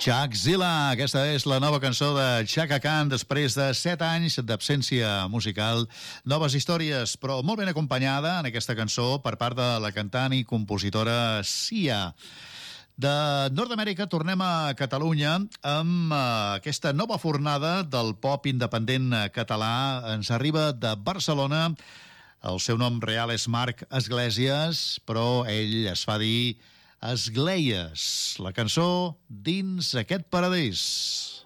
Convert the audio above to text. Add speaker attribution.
Speaker 1: Chakzilla, aquesta és la nova cançó de Chaka Khan després de 7 anys d'absència musical. Noves històries, però molt ben acompanyada en aquesta cançó per part de la cantant i compositora Sia. De Nord-Amèrica tornem a Catalunya amb aquesta nova fornada del pop independent català. Ens arriba de Barcelona. El seu nom real és Marc Esglésies, però ell es fa dir Esgleies, la cançó Dins aquest paradís.